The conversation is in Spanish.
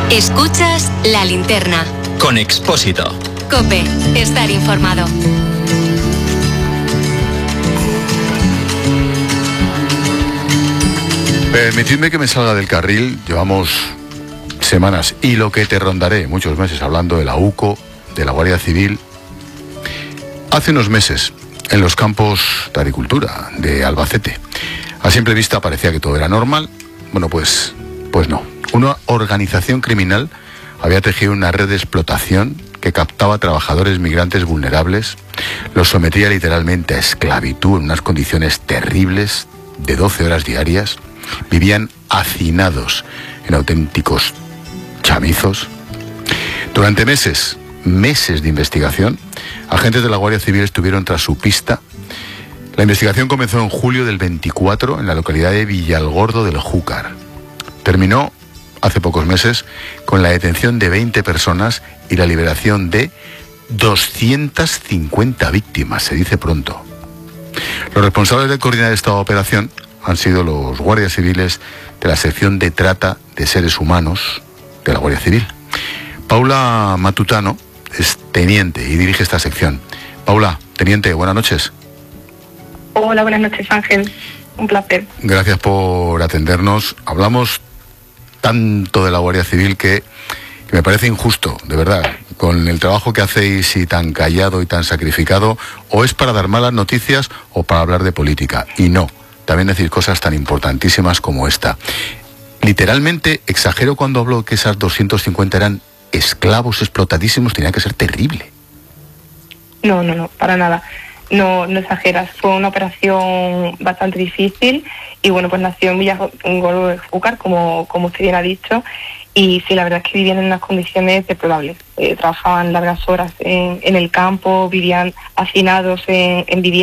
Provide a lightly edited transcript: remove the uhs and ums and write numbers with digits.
Escuchas La Linterna. Con Expósito. COPE. Estar informado. Permitidme que me salga del carril. Llevamos semanas y lo que te rondaré, muchos meses, hablando de la UCO, de la Guardia Civil. Hace unos meses, en los campos de agricultura de Albacete, a simple vista parecía que todo era normal. Bueno, pues no. Una organización criminal había tejido una red de explotación que captaba a trabajadores migrantes vulnerables, los sometía literalmente a esclavitud en unas condiciones terribles de 12 horas diarias, vivían hacinados en auténticos chamizos. Durante meses de investigación, agentes de la Guardia Civil estuvieron tras su pista. La investigación comenzó en julio del 24 en la localidad de Villalgordo del Júcar. Terminó hace pocos meses con la detención de 20 personas y la liberación de 250 víctimas, se dice pronto. Los responsables de coordinar esta operación han sido los guardias civiles de la sección de trata de seres humanos de la Guardia Civil. Paula Matutano es teniente y dirige esta sección. Paula, teniente, buenas noches. Hola, buenas noches, Ángel. Un placer. Gracias por atendernos. Hablamos tanto de la Guardia Civil que me parece injusto, de verdad, con el trabajo que hacéis y tan callado y tan sacrificado, o es para dar malas noticias o para hablar de política. Y no, también decir cosas tan importantísimas como esta. Literalmente, exagero cuando hablo que esas 250 eran esclavos explotadísimos, tenía que ser terrible. No, para nada. No exageras. Fue una operación bastante difícil y bueno, pues nació en Villalgordo del Júcar, como usted bien ha dicho, y sí, la verdad es que vivían en unas condiciones deplorables. Trabajaban largas horas en el campo, vivían hacinados en viviendas.